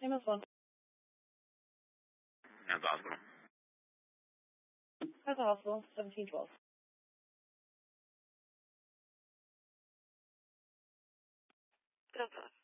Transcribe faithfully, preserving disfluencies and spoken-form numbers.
Name of phone. At the hospital. At the hospital, seventeen twelve. That's us.